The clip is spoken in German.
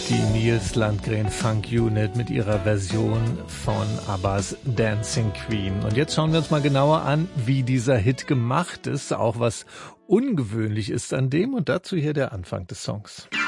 Die Nils Landgren Funk Unit mit ihrer Version von ABBAs Dancing Queen. Und jetzt schauen wir uns mal genauer an, wie dieser Hit gemacht ist, auch was ungewöhnlich ist an dem. Und dazu hier der Anfang des Songs.